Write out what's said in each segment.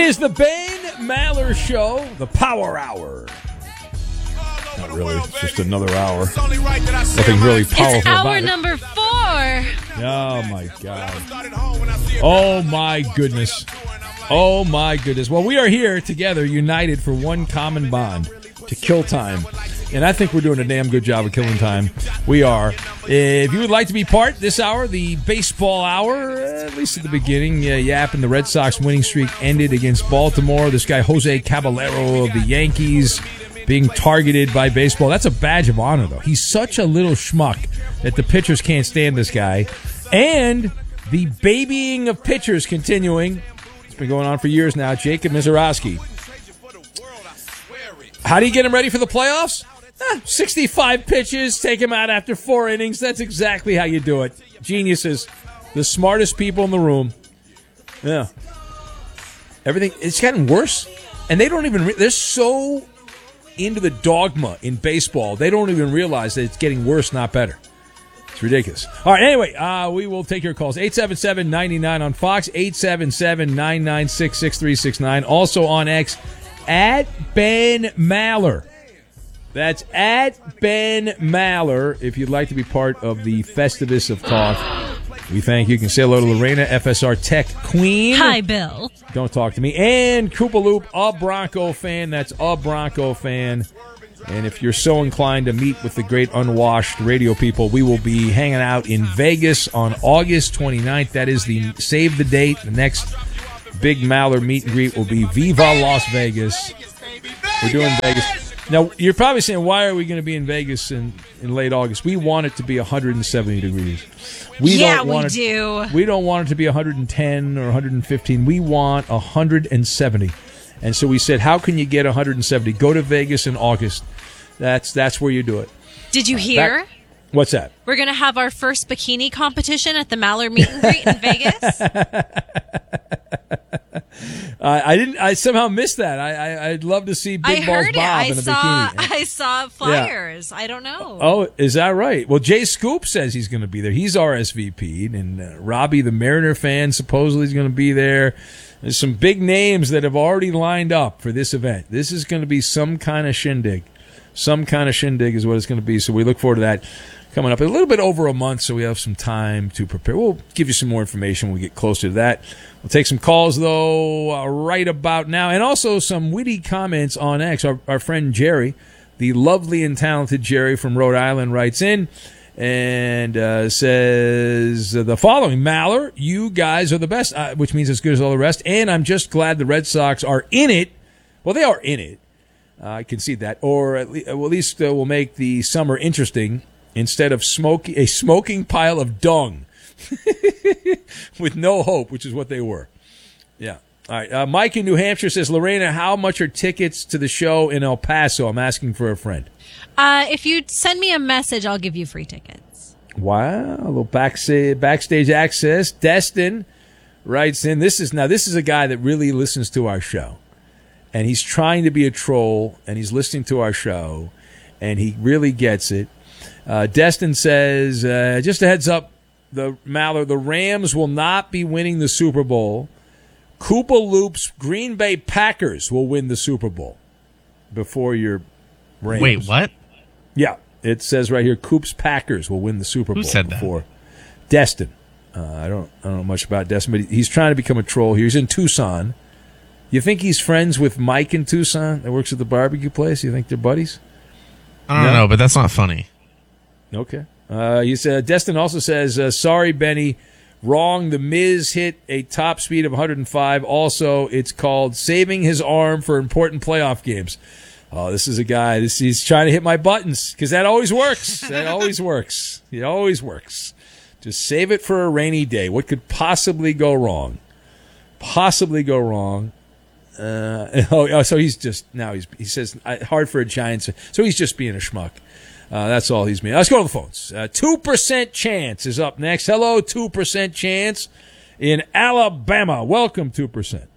is the Ben Maller Show, the Power Hour. Not really, it's just another hour. Nothing really powerful it's about hour it. number 4. Oh, my God. Oh, my goodness. Oh, my goodness. Well, we are here together, united for one common bond, to kill time. And I think we're doing a damn good job of killing time. We are. If you would like to be part this hour, the baseball hour, at least at the beginning, yapping the Red Sox winning streak ended against Baltimore. This guy, Jose Caballero of the Yankees, being targeted by baseball. That's a badge of honor, though. He's such a little schmuck that the pitchers can't stand this guy. And the babying of pitchers continuing. It's been going on for years now. Jacob Misiorowski. How do you get him ready for the playoffs? 65 pitches, take him out after 4 innings. That's exactly how you do it. Geniuses. The smartest people in the room. Yeah. Everything, it's getting worse. And they don't even, they're so into the dogma in baseball, they don't even realize that it's getting worse, not better. It's ridiculous. All right, anyway, we will take your calls. 877-99 on Fox, 877-996-6369. Also on X, at Ben Maller. That's at Ben Maller. If you'd like to be part of the Festivus of Talk, we thank you. You can say hello to Lorena, FSR Tech Queen. Hi, Bill. Don't talk to me. And Koopa Loop, a Bronco fan. That's a Bronco fan. And if you're so inclined to meet with the great unwashed radio people, we will be hanging out in Vegas on August 29th. That is the save the date. The next big Maller meet and greet will be Viva Las Vegas. We're doing Vegas. Now, you're probably saying, why are we going to be in Vegas in late August? We want it to be 170 degrees. We don't want it, we don't want it to be 110 or 115. We want 170. And so we said, how can you get 170? Go to Vegas in August. That's where you do it. Did you hear? What's that? We're going to have our first bikini competition at the Maller meet and greet in Vegas. I somehow missed that. I'd love to see Big Balls Bob in a bikini. I saw flyers. Yeah. I don't know. Oh, is that right? Well, Jay Scoop says he's going to be there. He's RSVP'd, and Robbie, the Mariner fan, supposedly is going to be there. There's some big names that have already lined up for this event. This is going to be some kind of shindig. Some kind of shindig is what it's going to be. So we look forward to that coming up in a little bit over a month, so we have some time to prepare. We'll give you some more information when we get closer to that. We'll take some calls, though, right about now, and also some witty comments on X. Our friend Jerry, the lovely and talented Jerry from Rhode Island, writes in and says the following: Maller, you guys are the best, which means as good as all the rest, and I'm just glad the Red Sox are in it. Well, they are in it. I concede that. Or at least we'll make the summer interesting instead of a smoking pile of dung with no hope, which is what they were. Yeah. All right. Mike in New Hampshire says, Lorena, how much are tickets to the show in El Paso? I'm asking for a friend. If you send me a message, I'll give you free tickets. Wow. A little backstage access. Destin writes in. This is a guy that really listens to our show. And he's trying to be a troll, and he's listening to our show, and he really gets it. Destin says, just a heads up, the Rams will not be winning the Super Bowl. Koopa Loop's Green Bay Packers will win the Super Bowl before your Rams. Wait, what? Yeah, it says right here, Coop's Packers will win the Super Bowl. Who said before that? Destin. I don't know much about Destin, but he's trying to become a troll here. He's in Tucson. You think he's friends with Mike in Tucson that works at the barbecue place? You think they're buddies? I don't know, but that's not funny. Okay. He said, Destin also says, sorry, Benny, wrong. The Miz hit a top speed of 105. Also, it's called saving his arm for important playoff games. Oh, this is a guy. He's trying to hit my buttons because that always works. That always works. It always works. Just save it for a rainy day. What could possibly go wrong? Possibly go wrong. So he's just now he says hard for a Giants. So he's just being a schmuck. That's all he's being. Let's go to the phones. 2% Chance is up next. Hello, 2% Chance in Alabama. Welcome, 2%.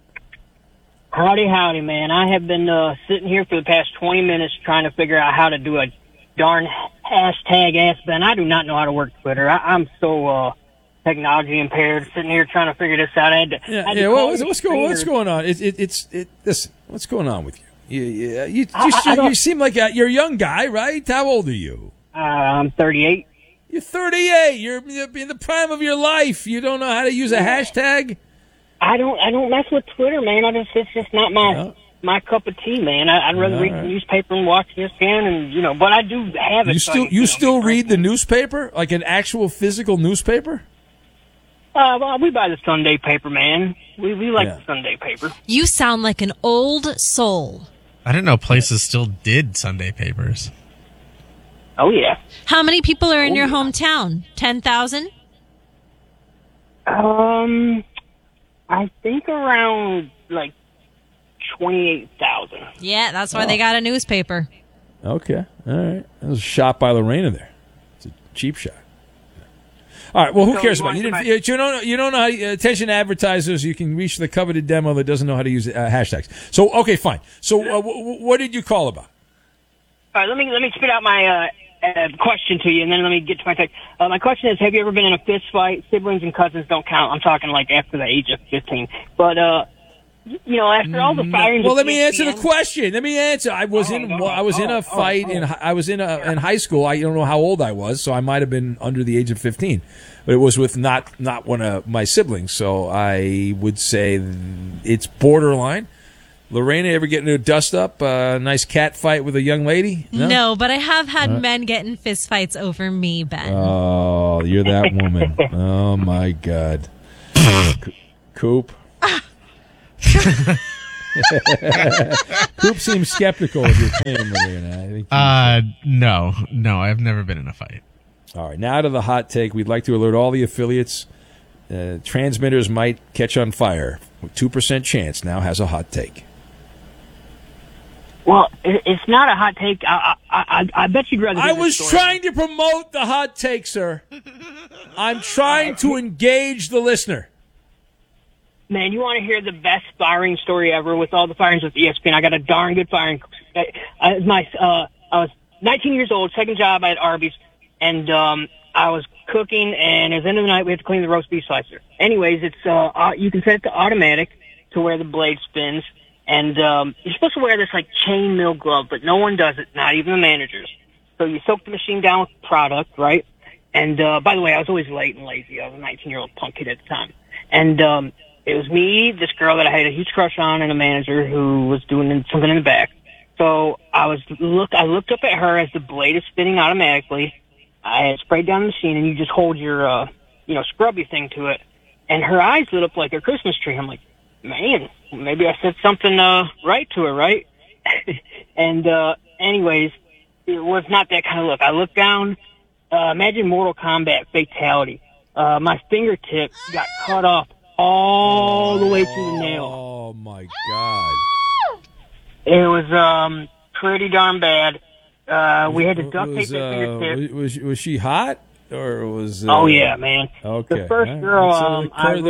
Howdy, man. I have been sitting here for the past 20 minutes trying to figure out how to do a darn hashtag Ask Ben. I do not know how to work Twitter. I'm so technology impaired, sitting here trying to figure this out. I had to call What's trainers. going on? Listen, what's going on with you? You seem like you're a young guy, right? How old are you? I'm 38. You're 38. You're in the prime of your life. You don't know how to use a hashtag? I don't mess with Twitter, man. It's just not my cup of tea, man. I'd rather read the newspaper and watch ESPN, and but I do have it. You still read the newspaper, like an actual physical newspaper? Well, we buy the Sunday paper, man. We like the Sunday paper. You sound like an old soul. I didn't know places still did Sunday papers. Oh yeah. How many people are in your hometown? 10,000? I think around like 28,000. Yeah, that's why they got a newspaper. Okay, all right. That was a shot by Lorena there. It's a cheap shot. All right. Well, who cares about it? You don't know how attention advertisers. You can reach the coveted demo that doesn't know how to use hashtags. So okay, fine. So what did you call about? All right. Let me spit out my question to you, and then let me get to my text. My question is: have you ever been in a fist fight? Siblings and cousins don't count. I'm talking like after the age of 15. But after all the firings. Well, let me answer the question. Let me answer. I was in a fight in high school. I don't know how old I was, so I might have been under the age of 15. But it was with not one of my siblings, so I would say it's borderline. Lorena, ever get into a dust-up, nice cat fight with a young lady? No, but I have had men get in fistfights over me, Ben. Oh, you're that woman. Oh, my God. Coop. Coop seems skeptical of your claim, Lorena. No, I've never been in a fight. All right, now to the hot take. We'd like to alert all the affiliates. Transmitters might catch on fire. 2% chance now has a hot take. Well, it's not a hot take. I bet you'd rather. I was trying to promote the hot take, sir. I'm trying to engage the listener. Man, you want to hear the best firing story ever with all the firings with ESPN? I got a darn good firing. I was 19 years old, second job at Arby's, and I was cooking, and at the end of the night, we had to clean the roast beef slicer. Anyways, it's you can set it to automatic to where the blade spins, and you're supposed to wear this like chain mill glove, but no one does it, not even the managers. So you soak the machine down with product, right? And by the way, I was always late and lazy. I was a 19-year-old punk kid at the time, and it was me, this girl that I had a huge crush on, and a manager who was doing something in the back. So I looked up at her as the blade is spinning automatically. I had sprayed down the machine, and you just hold your, scrubby thing to it. And her eyes lit up like a Christmas tree. I'm like, man, maybe I said something right to her, right? And anyways, it was not that kind of look. I looked down. Imagine Mortal Kombat fatality. My fingertip got cut off all the way through the nail. Oh, my God. It was pretty darn bad. We had to duct tape that fingertip. Was she hot? Or was oh, yeah, man. Okay. The first girl,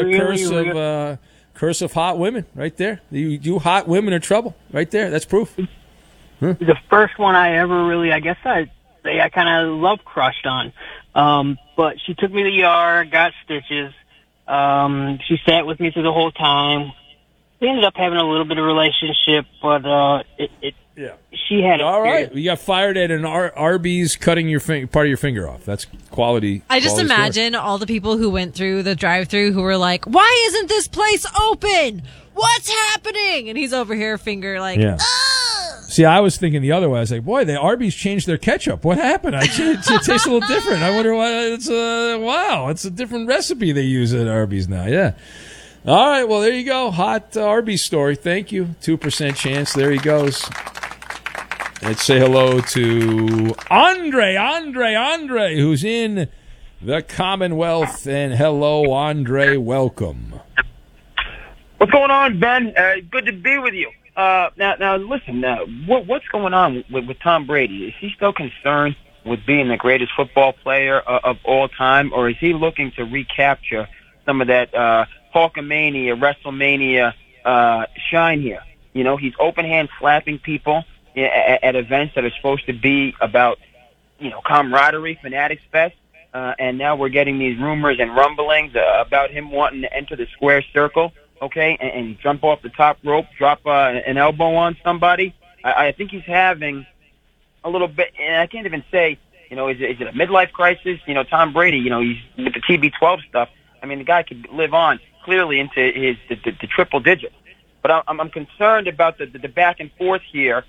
curse of hot women right there. You hot women are trouble right there. That's proof. The first one I ever really, I kind of love crushed on. But she took me to the yard, got stitches. She sat with me through the whole time. We ended up having a little bit of relationship, but she had it. All right, you got fired at an Arby's, cutting your part of your finger off. That's quality. I just imagine all the people who went through the drive-thru who were like, "Why isn't this place open? What's happening?" And he's over here, finger like, yeah. See, I was thinking the other way. I was like, boy, the Arby's changed their ketchup. What happened? It tastes a little different. I wonder why. It's a different recipe they use at Arby's now. Yeah. All right, well, there you go. Hot Arby's story. Thank you. 2% chance. There he goes. Let's say hello to Andre, who's in the Commonwealth. And hello, Andre. Welcome. What's going on, Ben? Good to be with you. Now, listen. What's going on with Tom Brady? Is he still concerned with being the greatest football player of all time, or is he looking to recapture some of that Hulkamania, WrestleMania shine here? You know, he's open hand slapping people at events that are supposed to be about, camaraderie, Fanatics Fest. and now we're getting these rumors and rumblings about him wanting to enter the square circle, okay, and jump off the top rope, drop an elbow on somebody. I think he's having a little bit, and I can't even say, is it a midlife crisis? Tom Brady, he's with the TB12 stuff. I mean, the guy could live on clearly into the triple digits. But I'm concerned about the back and forth here.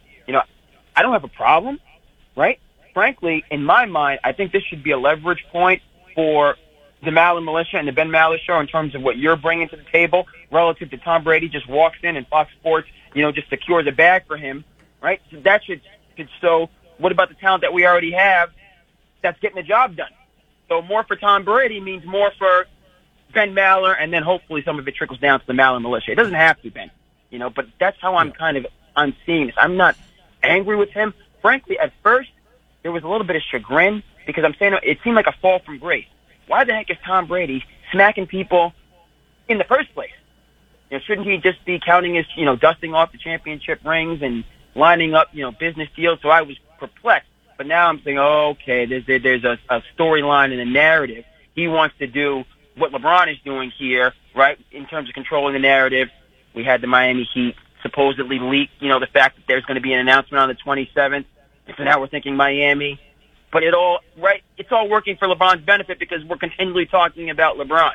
I don't have a problem, right? Frankly, in my mind, I think this should be a leverage point for the Maller Militia and the Ben Maller Show in terms of what you're bringing to the table relative to Tom Brady just walks in and Fox Sports, just secures a bag for him, right? So that should so what about the talent that we already have that's getting the job done? So more for Tom Brady means more for Ben Maller, and then hopefully some of it trickles down to the Maller Militia. It doesn't have to, Ben, but that's how I'm seeing this. I'm not angry with him. Frankly, at first, there was a little bit of chagrin because I'm saying it seemed like a fall from grace. Why the heck is Tom Brady smacking people in the first place? Shouldn't he just be counting his, dusting off the championship rings and lining up, business deals? So I was perplexed. But now I'm saying, okay, there's a storyline and a narrative. He wants to do what LeBron is doing here, right, in terms of controlling the narrative. We had the Miami Heat supposedly leak, the fact that there's going to be an announcement on the 27th. And so now we're thinking Miami. But it's all working for LeBron's benefit because we're continually talking about LeBron.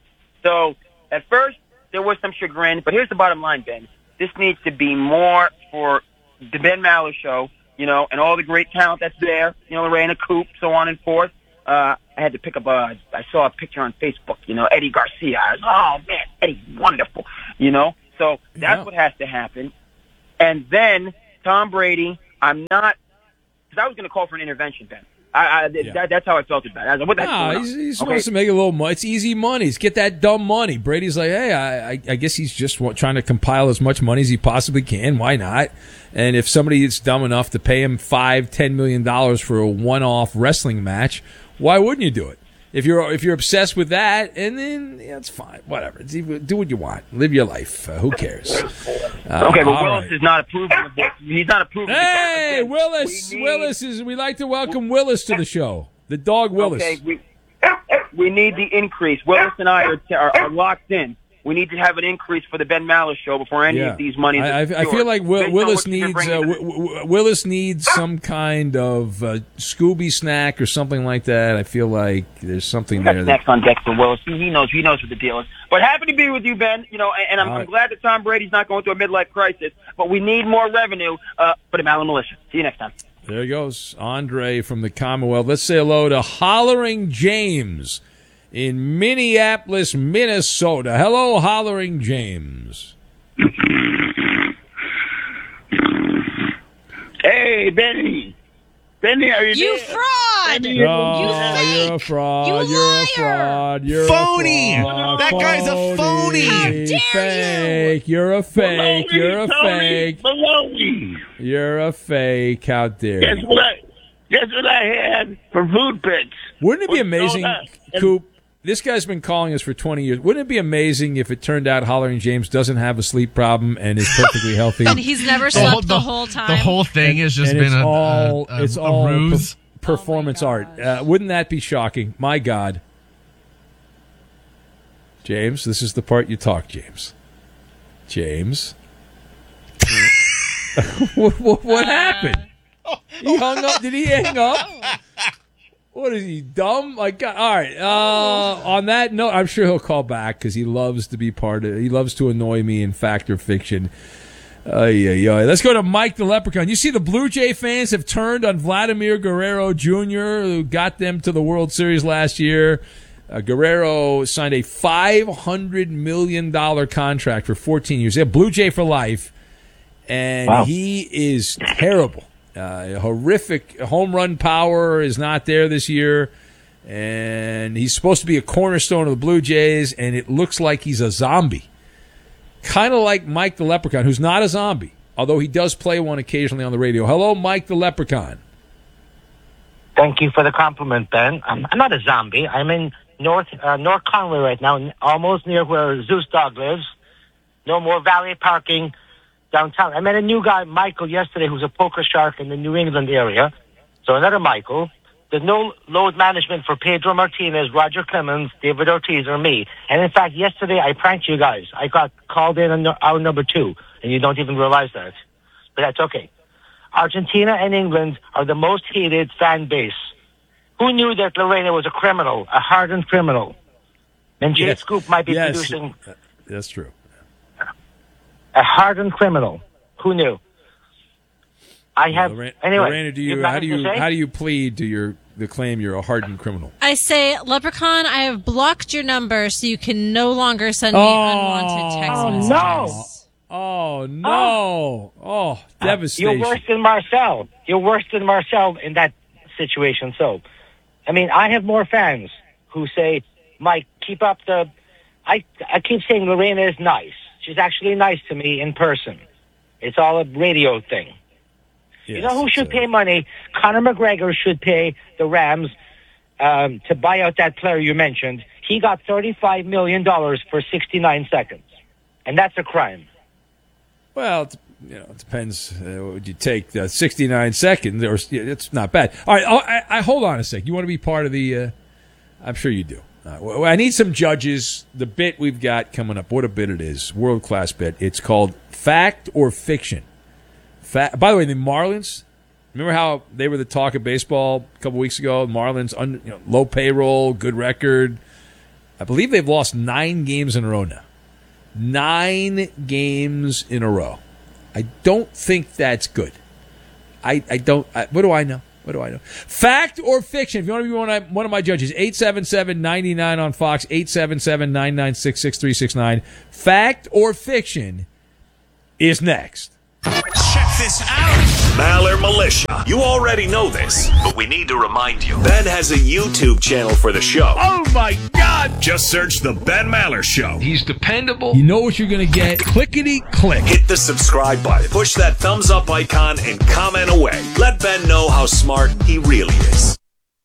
So at first, there was some chagrin, but here's the bottom line, Ben. This needs to be more for the Ben Maller Show, and all the great talent that's there, Lorena Coop, so on and forth. I had to pick up I saw a picture on Facebook, Eddie Garcia. Oh, man, Eddie's wonderful, So that's what has to happen. And then Tom Brady, because I was going to call for an intervention, Ben. That's how I felt about it. I was like, what the heck's going on? He's supposed to make a little money. It's easy money. Get that dumb money. Brady's like, hey, I guess he's just trying to compile as much money as he possibly can. Why not? And if somebody is dumb enough to pay him $5-10 million for a one-off wrestling match, why wouldn't you do it? If you're obsessed with that, and then it's fine, whatever. Do what you want, live your life. Who cares? Okay, but Willis is not approving of this. He's not approving. Hey, Willis! We'd like to welcome Willis to the show. The dog Willis. Okay, we need the increase. Willis and I are locked in. We need to have an increase for the Ben Maller Show before any of these monies. I feel like Willis needs some kind of Scooby snack or something like that. I feel like there's something there. Next on deck for Willis. He knows what the deal is. But happy to be with you, Ben. And I'm glad that Tom Brady's not going through a midlife crisis. But we need more revenue for the Maller Militia. See you next time. There he goes, Andre from the Commonwealth. Let's say hello to Hollering James in Minneapolis, Minnesota. Hello, Hollering James. Hey, Benny. Benny, are you You there? fraud! Benny, You fake! You're a fraud. You You're a liar! fraud. You're Phony! a fraud. That guy's a phony! How dare Fake. You're a fake. You're a fake. Baloney. You're a fake. How dare Guess you? what I had for food pits? Wouldn't it be What's amazing, all that? Coop? This guy's been calling us for 20 years. Wouldn't it be amazing if it turned out Hollering James doesn't have a sleep problem and is perfectly healthy? And he's never slept the whole time. The whole thing has just And been it's a all ruse. performance Oh my art. gosh. Wouldn't that be shocking? My God. James, this is the part you talk, James. James. what happened? He hung up. Did he hang up? What is he, dumb? Like, all right. On that note, I'm sure he'll call back because he loves to be part of it. He loves to annoy me in fact or fiction. Let's go to Mike the Leprechaun. You see the Blue Jay fans have turned on Vladimir Guerrero Jr., who got them to the World Series last year. Guerrero signed a $500 million contract for 14 years. Yeah, Blue Jay for life. And he is terrible. Horrific home run power is not there this year. And he's supposed to be a cornerstone of the Blue Jays, and it looks like he's a zombie. Kind of like Mike the Leprechaun, who's not a zombie, although he does play one occasionally on the radio. Hello, Mike the Leprechaun. Thank you for the compliment, Ben. I'm not a zombie. I'm in North Conway right now, almost near where Zeus Dog lives. No more valet parking downtown. I met a new guy, Michael, yesterday, who's a poker shark in the New England area. So another Michael. There's no load management for Pedro Martinez, Roger Clemens, David Ortiz, or me. And in fact, yesterday I pranked you guys. I got called in on hour number 2, and you don't even realize that. But that's okay. Argentina and England are the most hated fan base. Who knew that Lorena was a criminal, a hardened criminal? And Jay Scoop might be producing... That's true. A hardened criminal. Who knew? I have... Anyway, Lorena, how do you plead to the claim you're a hardened criminal? I say, Leprechaun, I have blocked your number so you can no longer send me unwanted text messages. No! Oh, no. Oh, devastation. You're worse than Marcel. You're worse than Marcel in that situation. So, I mean, I have more fans who say, Mike, keep up the... I keep saying Lorena is nice. She's actually nice to me in person. It's all a radio thing. Yes, you know who should pay money? Conor McGregor should pay the Rams to buy out that player you mentioned. He got $35 million for 69 seconds. And that's a crime. Well, it depends. Would you take 69 seconds? Or it's not bad. All right, I hold on a sec. You want to be part of the? I'm sure you do. Well, I need some judges. The bit we've got coming up. What a bit it is! World class bit. It's called Fact or Fiction. By the way, the Marlins. Remember how they were the talk of baseball a couple weeks ago? Marlins, low payroll, good record. I believe they've lost 9 games in a row now. 9 games in a row. I don't think that's good. I don't. What do I know? Fact or fiction? If you want to be one of my judges, 877-99 on Fox, 877-996-6369. Fact or fiction is next. Check this out. Maller Militia. You already know this, but we need to remind you. Ben has a YouTube channel for the show. Oh, my God. Just search The Ben Maller Show. He's dependable. You know what you're going to get. Clickety-click. Hit the subscribe button. Push that thumbs up icon and comment away. Let Ben know how smart he really is.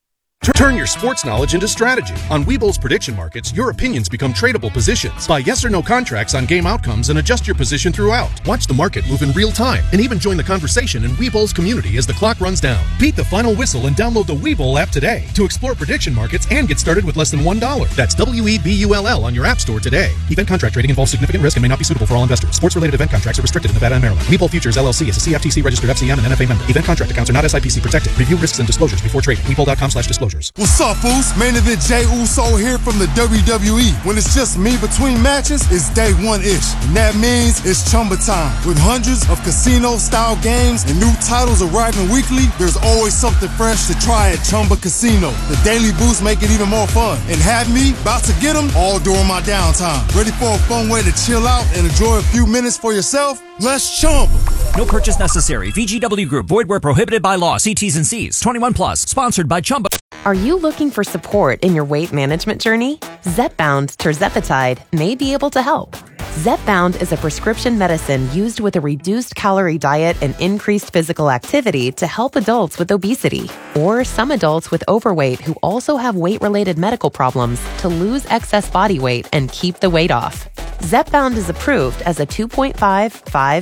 Turn your sports knowledge into strategy. On Webull's prediction markets, your opinions become tradable positions. Buy yes or no contracts on game outcomes and adjust your position throughout. Watch the market move in real time and even join the conversation in Webull's community as the clock runs down. Beat the final whistle and download the Webull app today to explore prediction markets and get started with less than $1. That's WEBULL on your app store today. Event contract trading involves significant risk and may not be suitable for all investors. Sports-related event contracts are restricted in Nevada and Maryland. Webull Futures LLC is a CFTC registered FCM and NFA member. Event contract accounts are not SIPC protected. Review risks and disclosures before trading. Webull.com/disclosures. What's up, fools? Main event Jey Uso here from the WWE. When it's just me between matches, it's day one-ish. And that means it's Chumba time. With hundreds of casino-style games and new titles arriving weekly, there's always something fresh to try at Chumba Casino. The daily boosts make it even more fun. And have me about to get them all during my downtime. Ready for a fun way to chill out and enjoy a few minutes for yourself? Let's Chumba. No purchase necessary. VGW Group. Void where prohibited by law. See T's and C's. 21 plus. Sponsored by Chumba. Are you looking for support in your weight management journey? Zepbound Tirzepatide may be able to help. Zepbound is a prescription medicine used with a reduced calorie diet and increased physical activity to help adults with obesity or some adults with overweight who also have weight-related medical problems to lose excess body weight and keep the weight off. Zepbound is approved as a 2.5, 5,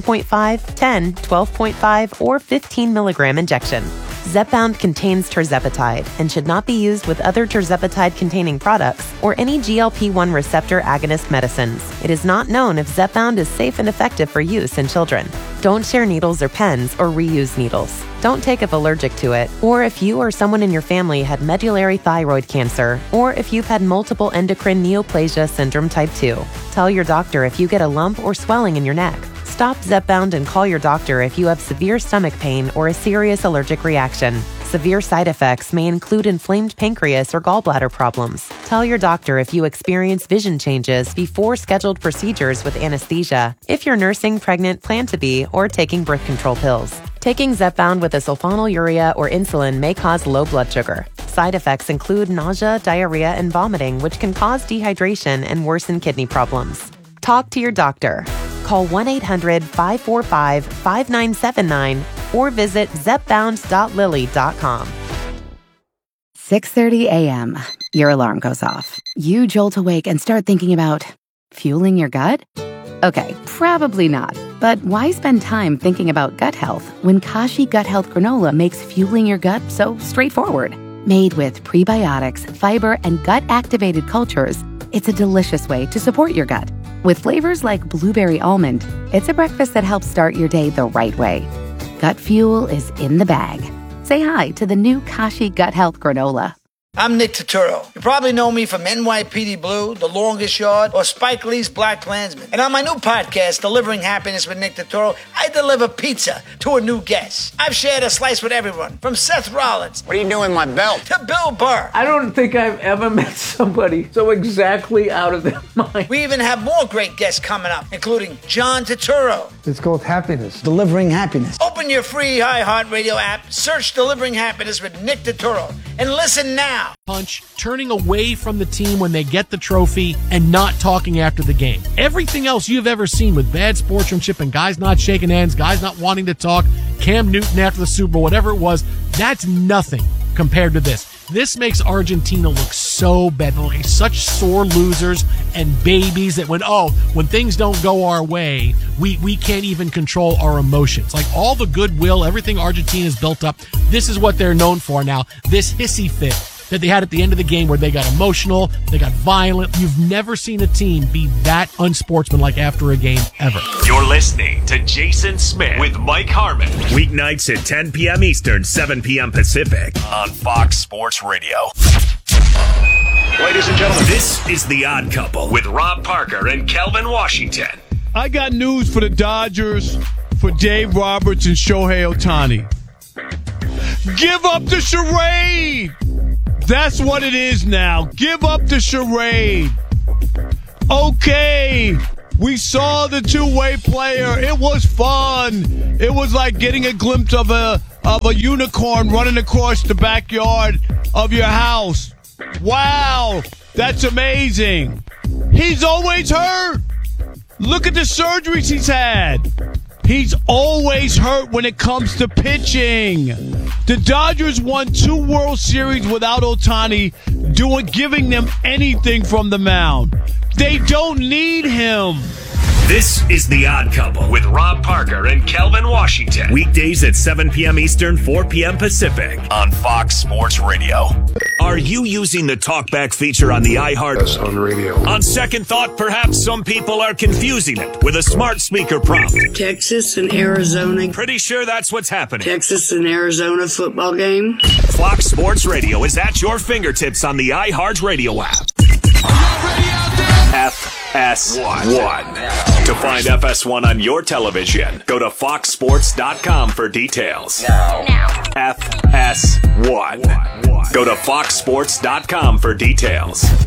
7.5, 10, 12.5, or 15 milligram injection. Zepbound contains tirzepatide and should not be used with other tirzepatide-containing products or any GLP-1 receptor agonist medicines. It is not known if Zepbound is safe and effective for use in children. Don't share needles or pens or reuse needles. Don't take if allergic to it, or if you or someone in your family had medullary thyroid cancer, or if you've had multiple endocrine neoplasia syndrome type 2. Tell your doctor if you get a lump or swelling in your neck. Stop Zepbound and call your doctor if you have severe stomach pain or a serious allergic reaction. Severe side effects may include inflamed pancreas or gallbladder problems. Tell your doctor if you experience vision changes before scheduled procedures with anesthesia, if you're nursing, pregnant, plan to be, or taking birth control pills. Taking Zepbound with a sulfonylurea or insulin may cause low blood sugar. Side effects include nausea, diarrhea, and vomiting, which can cause dehydration and worsen kidney problems. Talk to your doctor. Call 1-800-545-5979 or visit zepbound.lilly.com. 6:30 a.m. Your alarm goes off. You jolt awake and start thinking about fueling your gut? Okay, probably not. But why spend time thinking about gut health when Kashi Gut Health Granola makes fueling your gut so straightforward? Made with prebiotics, fiber, and gut-activated cultures, it's a delicious way to support your gut. With flavors like blueberry almond, it's a breakfast that helps start your day the right way. Gut fuel is in the bag. Say hi to the new Kashi Gut Health Granola. I'm Nick Turturro. You probably know me from NYPD Blue, The Longest Yard, or Spike Lee's Black Klansman. And on my new podcast, Delivering Happiness with Nick Turturro, I deliver pizza to a new guest. I've shared a slice with everyone, from Seth Rollins. What are you doing with my belt? To Bill Burr. I don't think I've ever met somebody so exactly out of their mind. We even have more great guests coming up, including John Turturro. It's called Happiness. Delivering Happiness. Open your free iHeartRadio app, search Delivering Happiness with Nick Turturro, and listen now. Punch, turning away from the team when they get the trophy and not talking after the game. Everything else you've ever seen with bad sportsmanship and guys not shaking hands, guys not wanting to talk, Cam Newton after the Super Bowl, whatever it was, that's nothing compared to this. This makes Argentina look so bad. They're like such sore losers and babies that when things don't go our way, we can't even control our emotions. Like all the goodwill, everything Argentina's built up, this is what they're known for now. This hissy fit that they had at the end of the game where they got emotional, they got violent. You've never seen a team be that unsportsmanlike after a game ever. You're listening to Jason Smith with Mike Harmon. Weeknights at 10 p.m. Eastern, 7 p.m. Pacific on Fox Sports Radio. Ladies and gentlemen, this is The Odd Couple with Rob Parker and Kelvin Washington. I got news for the Dodgers, for Dave Roberts and Shohei Ohtani. Give up the charade! That's what it is now. Give up the charade. Okay, we saw the two-way player. It was fun. It was like getting a glimpse of a unicorn running across the backyard of your house. Wow, that's amazing. He's always hurt. Look at the surgeries he's had. He's always hurt when it comes to pitching. The Dodgers won 2 World Series without Ohtani giving them anything from the mound. They don't need him. This is The Odd Couple with Rob Parker and Kelvin Washington. Weekdays at 7 p.m. Eastern, 4 p.m. Pacific on Fox Sports Radio. Are you using the TalkBack feature on the iHeart on radio? On second thought, perhaps some people are confusing it with a smart speaker prompt. Texas and Arizona. Pretty sure that's what's happening. Texas and Arizona football game. Fox Sports Radio is at your fingertips on the iHeart Radio app. FS1. To find FS1 on your television, go to foxsports.com for details. Now. FS1. Go to foxsports.com for details.